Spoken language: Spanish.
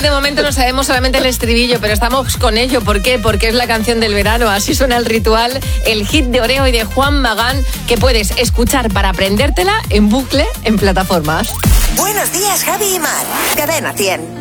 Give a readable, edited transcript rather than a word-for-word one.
que de momento no sabemos solamente el estribillo, pero estamos con ello. ¿Por qué? Porque es la canción del verano. Así suena El Ritual, el hit de Oreo y de Juan Magán, que puedes escuchar para aprendértela en bucle en plataformas. Buenos días, Javi y Mar. Cadena 100.